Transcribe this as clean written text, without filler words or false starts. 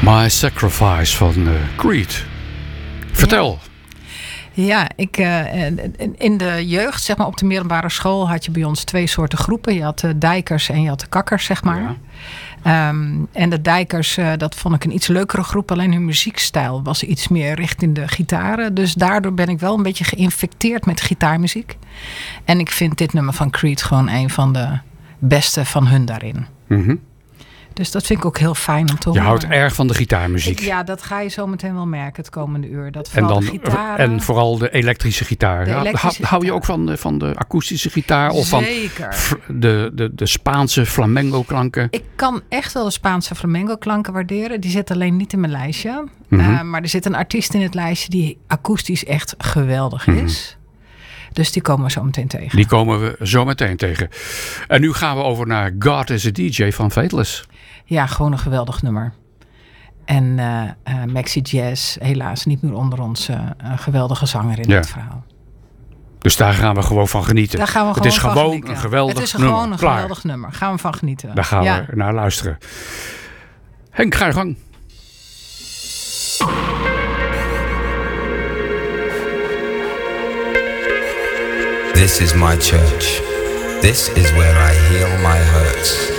My Sacrifice van Creed. Vertel. Ja, in de jeugd, zeg maar op de middelbare school, had je bij ons 2 soorten groepen. Je had de dijkers en je had de kakkers, zeg maar. Ja. En de dijkers, dat vond ik een iets leukere groep. Alleen hun muziekstijl was iets meer richting de gitaren. Dus daardoor ben ik wel een beetje geïnfecteerd met gitaarmuziek. En ik vind dit nummer van Creed gewoon een van de beste van hun daarin. Mm-hmm. Dus dat vind ik ook heel fijn om te horen. Je houdt erg van de gitaarmuziek. Ja, dat ga je zo meteen wel merken het komende uur. Dat vooral de gitaren, en vooral de elektrische gitaar. Hou je ook van de akoestische gitaar? Of Zeker. Van de Spaanse flamenco klanken? Ik kan echt wel de Spaanse flamenco klanken waarderen. Die zit alleen niet in mijn lijstje. Mm-hmm. Maar er zit een artiest in het lijstje die akoestisch echt geweldig is. Dus die komen we zo meteen tegen. Die komen we zo meteen tegen. En nu gaan we over naar God is a DJ van Faithless. Ja, gewoon een geweldig nummer. En Maxi Jazz, helaas niet meer onder ons, een geweldige zanger in dit verhaal. Dus daar gaan we gewoon van genieten. Daar gaan we het is gewoon van een genieten. geweldig nummer. Het is gewoon een geweldig nummer. Gaan we van genieten. Daar gaan we naar luisteren. Henk, ga je gang. This is my church. This is where I heal my hurts.